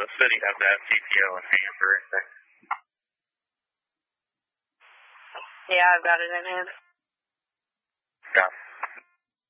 the city have that CPO in hand or anything? Yeah, I've got it in hand. Yeah.